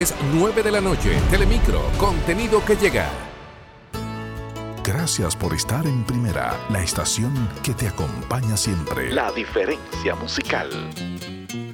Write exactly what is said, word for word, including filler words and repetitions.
Es nueve de la noche, Telemicro, contenido que llega. Gracias por estar en Primera, la estación que te acompaña siempre. La diferencia musical.